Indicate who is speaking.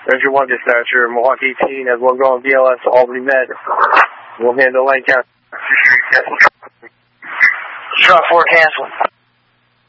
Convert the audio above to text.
Speaker 1: Ranger 1 dispatcher, Mohawk 18 as well going BLS Albany Med. We'll handle Lane County.
Speaker 2: Drop 4 cancel.